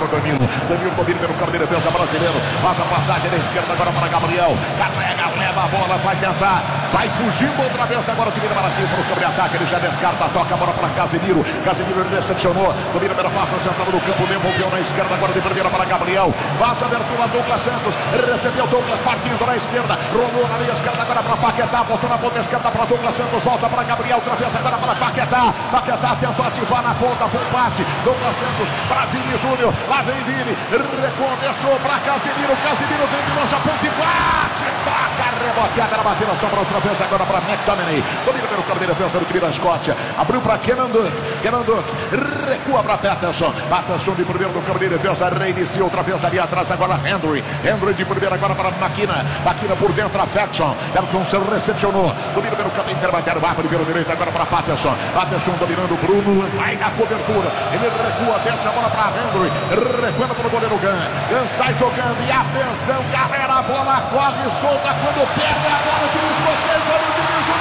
o Danilo. Danilo domina pelo campo de defesa brasileiro. Faz a passagem da esquerda agora para Gabriel. Carrega, leva a bola, vai tentar. Vai fugindo outra vez agora o time do Brasil para o campo de ataque. Ele já descarta, toca a bola para Casemiro. Casemiro ele decepcionou. Domina pela face central do campo. Devolveu na esquerda agora de primeira para Gabriel. Faz a abertura Douglas Santos. Recebeu Douglas partindo na esquerda. Rolou na linha esquerda agora para Paquetá. Botou na ponta esquerda para Douglas Santos. Volta para Gabriel. Outra vez agora para Paquetá. Paquetá tentou ativar na ponta. Bom passe. Douglas Santos para Vini Júnior. Lá vem Vini. Recomeçou para Casemiro. Casemiro vem de longe a ponta e bate. Toca reboteada na batida. Sobra outra vez agora para McTominay. Domina pelo campo de defesa do time da Escócia. Abriu para Kenan Duck. Kenan Duck recua para Patterson. Patterson de primeiro no campo de defesa. Reinicia outra vez ali atrás agora Henry. Henry de primeiro agora para Maquina. Maquina por dentro a Ferguson. Ferguson se recepcionou. Domina pelo campo intermediário. Vai pelo direito agora para Patterson. Patterson dominando o Bruno. Vai na cobertura. Ele recua. Deixa a bola para Henry. Recuando para o goleiro Gun. Gun sai jogando. E atenção, galera. A bola corre solta quando perde a bola.